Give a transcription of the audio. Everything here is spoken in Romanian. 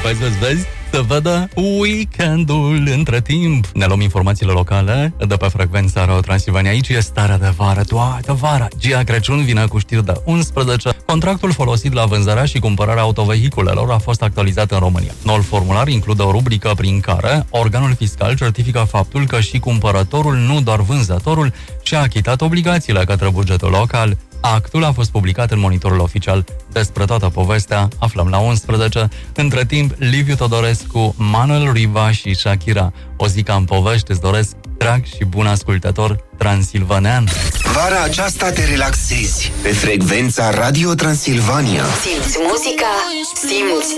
Vezi, să vadă weekendul între timp. Ne luăm informațiile locale de pe frecvența Radio Transilvania. Aici e starea de vară, toată vara. Gia Crăciun vine cu știri de 11. Contractul folosit la vânzarea și cumpărarea autovehiculelor a fost actualizat în România. Noul formular include o rubrică prin care organul fiscal certifică faptul că și cumpărătorul, nu doar vânzătorul, și-a achitat obligațiile către bugetul local. Actul a fost publicat în Monitorul Oficial. Despre toată povestea aflăm la 11. Între timp, Liviu Todorescu, Manuel Riva și Shakira. O zi ca în povești, îți doresc drag și bun ascultător transilvanean. Vara aceasta te relaxezi pe frecvența Radio Transilvania. Simți muzica, simți